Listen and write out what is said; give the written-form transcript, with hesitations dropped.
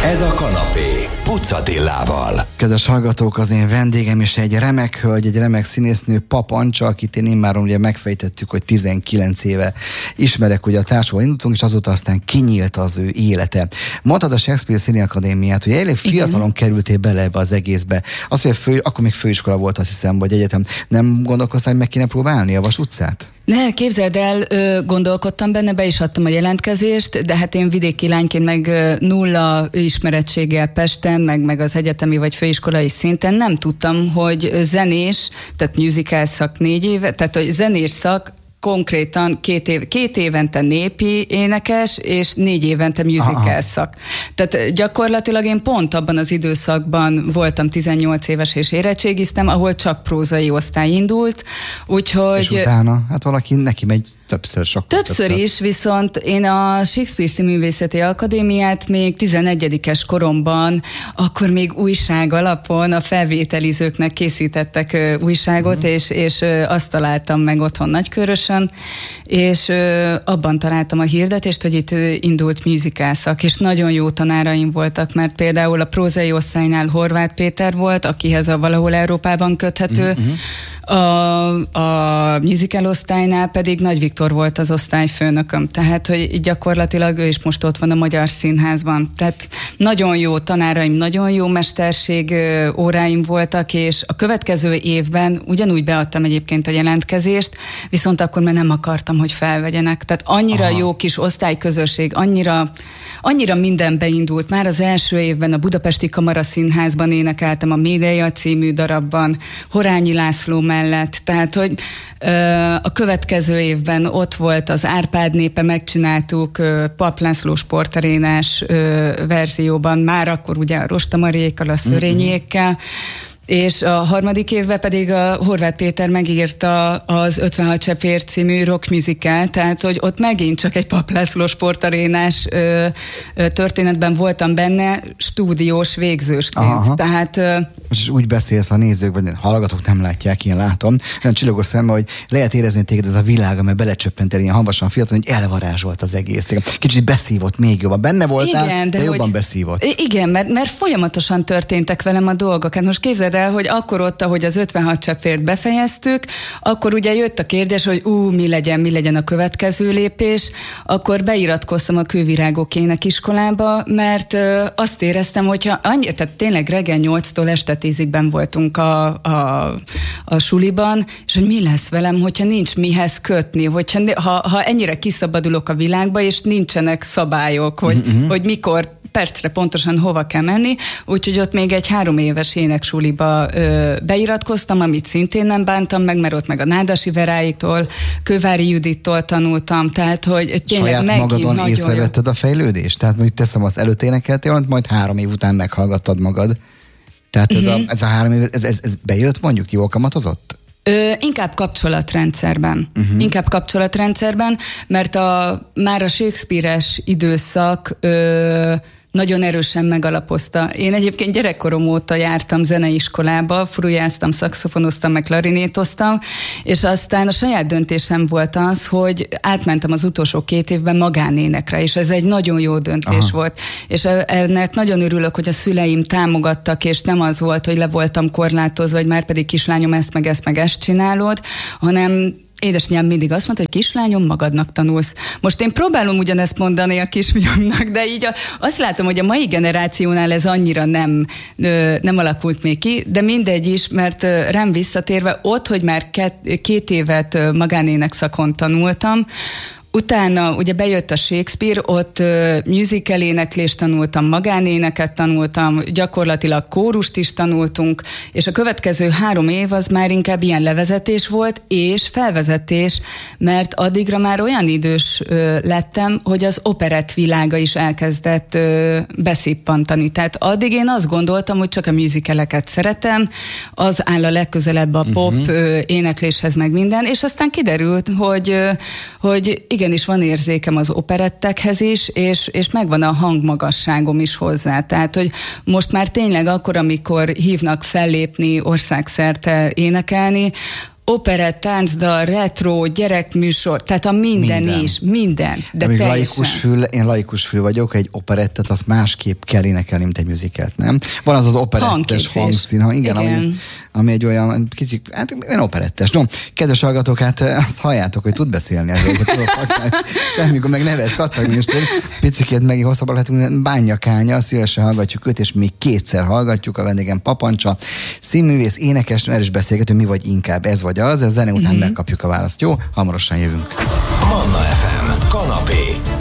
Ez a kanapé Puc Attilával. Kedves hallgatók, az én vendégem is egy remek hölgy, egy remek színésznő, Pap Ancsa, akit én immáron ugye megfejtettük, hogy 19 éve ismerek, ugye a társulban indultunk, és azóta aztán kinyílt az ő élete. Mondtad a Shakespeare Színakadémiát, hogy elég fiatalon kerültél bele ebbe az egészbe. Azt, hogy akkor még főiskola volt, azt hiszem, vagy egyetem. Nem gondolkoztál, hogy meg kéne próbálni a Vas utcát? Ne, képzeld el, gondolkodtam benne, be is adtam a jelentkezést, de hát én vidéki lányként meg nulla ismerettséggel Pesten, meg az egyetemi vagy főiskolai szinten nem tudtam, hogy zenés, tehát musical szak 4 éve, tehát hogy zenés szak konkrétan 2 évente népi énekes, és 4 évente musical szak. Tehát gyakorlatilag én pont abban az időszakban voltam 18 éves és érettségiztem, ahol csak prózai osztály indult, úgyhogy... És utána? Hát valaki neki megy többször is, viszont én a Shakespeare Színművészeti Akadémiát még 11-es koromban, akkor még újság alapon a felvételizőknek készítettek újságot, és azt találtam meg otthon Nagykőrösön, és abban találtam a hirdetést, hogy itt indult musical szak, és nagyon jó tanáraim voltak, mert például a prózai osztálynál Horváth Péter volt, akihez a Valahol Európában köthető, a musical osztálynál pedig Nagy Viktor volt az osztályfőnököm, tehát hogy gyakorlatilag ő is most ott van a Magyar Színházban. Tehát nagyon jó tanáraim, nagyon jó mesterség óráim voltak, és a következő évben ugyanúgy beadtam egyébként a jelentkezést, viszont akkor már nem akartam, hogy felvegyenek. Tehát annyira jó kis osztályközösség, annyira minden beindult. Már az első évben a Budapesti Kamaraszínházban énekeltem a Médeia című darabban, Horányi László mellett, tehát hogy a következő évben ott volt az Árpád népe, megcsináltuk Pap László sportarénás verzióban, már akkor ugye a Rosta Mariékkal, a Szörényékkel, és a harmadik évben pedig a Horváth Péter megírta az 56 Cseppér című rock musical, tehát hogy ott megint csak egy Pap László sportarénás történetben voltam benne, stúdiós végzősként. Tehát... És úgy beszélsz, a nézők, vagy hallgatók nem látják, én látom, olyan csillogos szemmel, hogy lehet érezni, hogy téged ez a világ, amely belecsöppentél ilyen hamvasan fiatal, hogy elvarázsolt az egész. Kicsit beszívott még jobban. Benne voltál, igen, de jobban beszívott. Igen, mert folyamatosan történtek velem a dolgok. Hát most képzeld el, hogy akkor ott, ahogy az 56 Cseppért befejeztük, akkor ugye jött a kérdés, hogy mi legyen a következő lépés, akkor beiratkoztam a Kővirágok énekiskolába, mert azt éreztem, hogyha tehát tényleg reggel 8-tól este 10-ig voltunk a suliban, és hogy mi lesz velem, hogyha nincs mihez kötni, ha ennyire kiszabadulok a világba, és nincsenek szabályok, hogy mikor percre pontosan hova kell menni, úgyhogy ott még egy 3 éves éneksuliba beiratkoztam, amit szintén nem bántam meg, mert ott meg a Nádasi Veráitól, Kővári Judittól tanultam, tehát hogy tényleg saját magadon észrevetted a fejlődést? Tehát mondjuk teszem azt, előtt énekeltél, majd 3 év után meghallgattad magad. Tehát ez a 3 év, ez bejött mondjuk, jól kamatozott? Inkább kapcsolatrendszerben. Inkább kapcsolatrendszerben, mert már a Shakespeare-es időszak nagyon erősen megalapozta. Én egyébként gyerekkorom óta jártam zeneiskolába, frujáztam, szaxofonoztam, meg klarinétoztam, és aztán a saját döntésem volt az, hogy átmentem az utolsó 2 évben magánénekre, és ez egy nagyon jó döntés volt. És ennek nagyon örülök, hogy a szüleim támogattak, és nem az volt, hogy le voltam korlátozva, vagy már pedig kislányom ezt meg ezt csinálod, hanem édesanyám mindig azt mondta, hogy kislányom, magadnak tanulsz. Most én próbálom ugyanezt mondani a kisfiamnak, de így azt látom, hogy a mai generációnál ez annyira nem alakult még ki, de mindegy is, mert rám visszatérve ott, hogy már 2 évet magánének szakon tanultam, utána ugye bejött a Shakespeare, ott musical éneklést tanultam, magánéneket tanultam, gyakorlatilag kórust is tanultunk, és a következő 3 év az már inkább ilyen levezetés volt, és felvezetés, mert addigra már olyan idős lettem, hogy az operett világa is elkezdett beszippantani. Tehát addig én azt gondoltam, hogy csak a musicaleket szeretem, az áll a legközelebb a pop énekléshez meg minden, és aztán kiderült, hogy igenis van érzékem az operettekhez is, és megvan a hangmagasságom is hozzá. Tehát, hogy most már tényleg akkor, amikor hívnak fellépni, országszerte énekelni, operett, táncdal, retro, gyerekműsor, tehát a minden. Is, minden. De teljesen. Én laikus fül vagyok, egy operettet azt másképp kell énekelni, mint egy musicalt, nem? Van az operettes hangszín, igen. Ami egy olyan kicsit, hát én operettes. No, kedves hallgatók, hát azt halljátok, hogy tud beszélni erről, semmikor meg nevet kacagni is tud. Picikét megint hosszabbak lehetünk, Bánja Kánya, szívesen hallgatjuk őt, és még kétszer hallgatjuk, a vendégem Papancsa, színművész, énekesnő, erős beszélgető, mi vagy inkább ez vagy az, a zene után megkapjuk a választ. Jó? Hamarosan jövünk. Manna